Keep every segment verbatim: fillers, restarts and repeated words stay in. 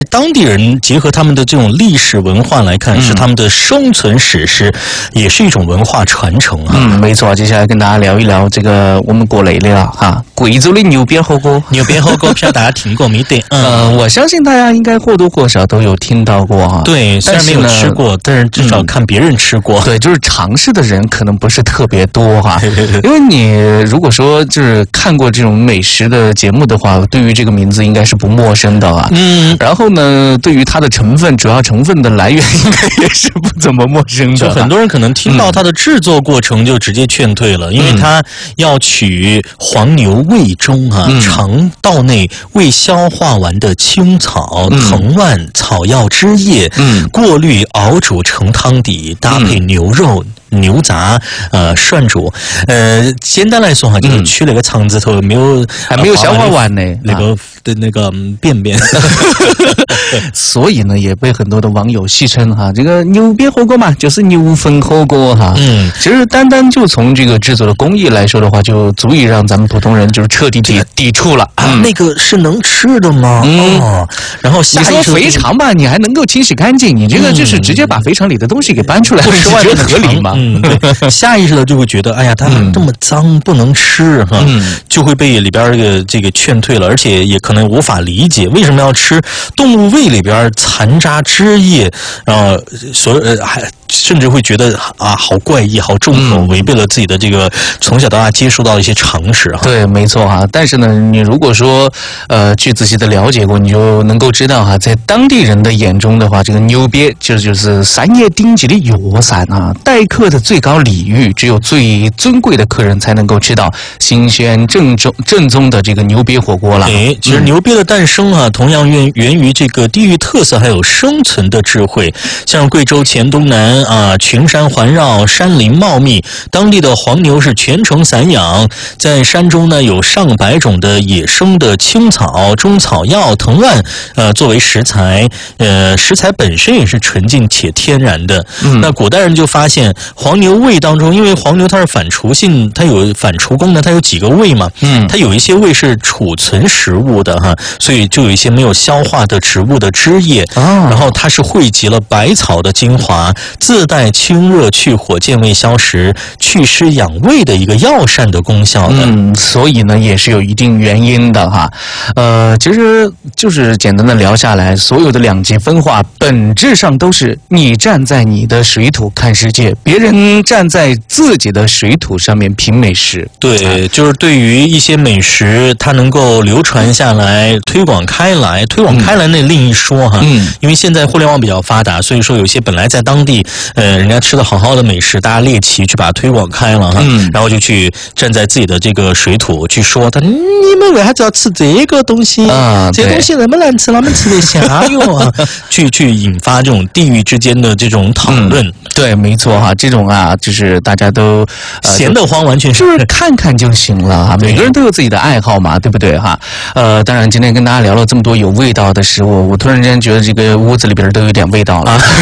当地人结合他们的这种历史文化来看，嗯、是他们的生存史诗，也是一种文化传承啊。 嗯，没错。接下来跟大家聊一聊这个我们国内的哈，贵州的牛鞭火锅。 牛鞭火锅不知道大家听过没得？ 嗯、呃，我相信大家应该或多或少都有听到过哈。 对，虽然没有吃过，但是至少看别人吃过。 嗯、对，就是尝试的人可能不是特别多哈。因为你如果说就是看过这种美食的节目的话，对于这个名字应该是不陌生的啊。嗯。然后呢，对于它的成分、主要成分的来源，应该也是不怎么陌生的。 就很多人可能听到它的制作过程就直接劝退了，嗯、因为它要取黄牛胃中啊、嗯、肠道内未消化完的青草、嗯、藤蔓、草药汁液，嗯，过滤熬煮成汤底，搭配牛肉。嗯牛杂呃涮煮，呃简单来说哈，就是取那个肠子头没有、 嗯、还没有消化完呢， 那个的那个便便， 所以呢也被很多的网友戏称哈，这个牛鞭火锅嘛，就是牛粪火锅哈。嗯，其实单单就从这个制作的工艺来说的话，就足以让咱们普通人就是彻底抵抵触了。 啊嗯、那个是能吃的吗？嗯、哦，然后下你说肥肠吧，你还能够清洗干净，你这个就是直接把肥肠里的东西给搬出来， 不是觉得合理吗？ 嗯，对，下意识的就会觉得，哎呀，它这么脏不能吃哈，嗯、就会被里边这个这个劝退了，而且也可能无法理解为什么要吃动物胃里边残渣汁液，然后所呃还甚至会觉得啊好怪异、好重口，违背了自己的这个从小到大接触到的一些常识哈。 对，没错哈。但是呢，你如果说呃去仔细的了解过，你就能够知道哈，在当地人的眼中的话，这个牛鞭就就是商业顶级的药膳啊，待客的最高礼遇，只有最尊贵的客人才能够吃到新鲜正宗正宗的这个牛鞭火锅了。 哎，其实牛鞭的诞生啊，同样源源于这个地域特色还有生存的智慧。像贵州黔东南啊，群山环绕，山林茂密，当地的黄牛是全程散养，在山中呢有上百种的野生的青草、中草药、藤蔓，呃作为食材，呃食材本身也是纯净且天然的。嗯、那古代人就发现黄牛胃当中，因为黄牛它是反刍性，它有反刍功能，它有几个胃嘛，嗯，它有一些胃是储存食物的哈，所以就有一些没有消化的植物的汁液，哦、然后它是汇集了百草的精华，自带清热去火、健胃消食、祛湿养胃的一个药膳的功效的。 嗯，所以呢也是有一定原因的哈。呃，其实就是简单的聊下来，所有的两极分化本质上都是你站在你的水土看世界，别人站在自己的水土上面品美食。 对，就是对于一些美食，它能够流传下来、推广开来，推广开来那另一说哈。嗯，因为现在互联网比较发达，所以说有些本来在当地，呃，人家吃的好好的美食，大家猎奇去把它推广开了哈。嗯，然后就去站在自己的这个水土去说他，你们为啥子要吃这个东西啊？这个东西那么难吃，他们吃得下哟啊？去去引发这种地域之间的这种讨论。嗯、 对，没错哈，这种啊，就是大家都、 呃、闲得慌，完全是就是看看就行了哈。每个人都有自己的爱好嘛，对不对哈？呃，当然今天跟大家聊了这么多有味道的食物，我突然间觉得这个屋子里边都有点味道了。啊、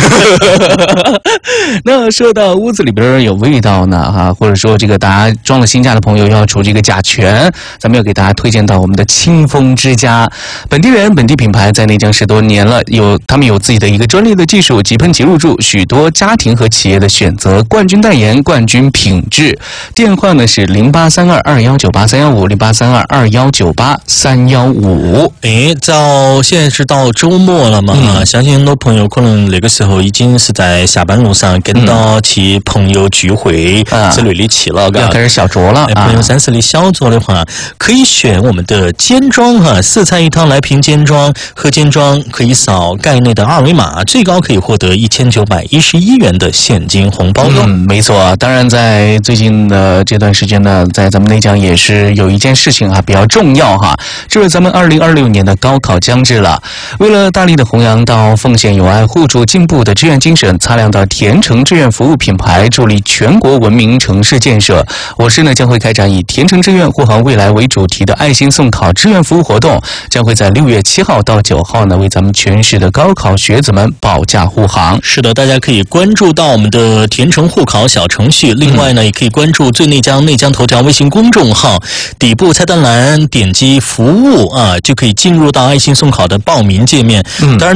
那说到屋子里边有味道呢哈，或者说这个大家装了新家的朋友要除这个甲醛，咱们要给大家推荐到我们的清风之家，本地人本地品牌，在内江十多年了，有他们有自己的一个专利的技术，即喷即入驻，许多家庭和企业的选择，冠军代言，冠军品质。电话呢是零八三二二幺九八三幺五零八三二二幺九八三幺五。 诶，到现在是到周末了嘛？嗯、相信很多朋友可能那个时候已经是在下班路上跟到去朋友聚会之类的去了， 嗯、要开始小酌了。 朋友三四里小酌的话，可以选我们的煎装哈，四菜一汤来瓶煎装，喝煎装可以扫盖内的二维码，最高可以获得一千九百一十一元的现金红包哟。 嗯，没错。当然，在最近的这段时间呢，在咱们内江也是有一件事情啊比较重要哈，就是咱们二零二六年的高考将至了。为了大力的弘扬到奉献友爱、互助进步的志愿精神，擦亮到甜城志愿服务品牌，助力全国文明城市建设，我市呢将会开展以甜城志愿护航未来为主题的爱心送考志愿服务活动，将会在六月七号到九号呢为咱们全市的高考学子们保驾护航。 是的，大家可以关注到我们的甜城护考小程序，另外呢、嗯、也可以关注最内江内江头条微信公众号，底部菜单栏点击服务啊，就可以进入到爱心送考的报名界面。嗯，当然